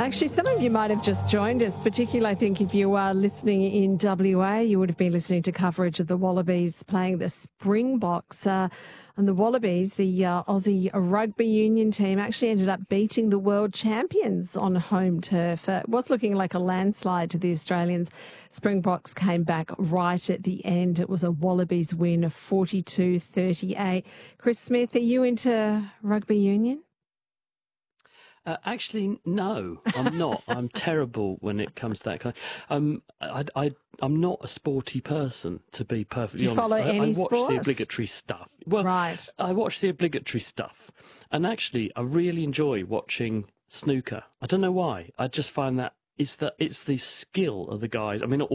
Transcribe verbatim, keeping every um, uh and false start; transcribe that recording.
Actually, some of you might have just joined us, particularly I think if you are listening in W A, you would have been listening to coverage of the Wallabies playing the Springboks. Uh, and the Wallabies, the uh, Aussie rugby union team, actually ended up beating the world champions on home turf. Uh, it was looking like a landslide to the Australians. Springboks came back right at the end. It was a Wallabies win of forty-two thirty-eight. Chris Smith, are you into rugby union? Uh, actually, no, I'm not. I'm terrible when it comes to that kind of... Um, I, I, I'm not a sporty person, to be perfectly Do you honest. follow I, any I watch sport? the obligatory stuff. Well, right. I watch the obligatory stuff. And actually, I really enjoy watching snooker. I don't know why. I just find that it's the, it's the skill of the guys. I mean,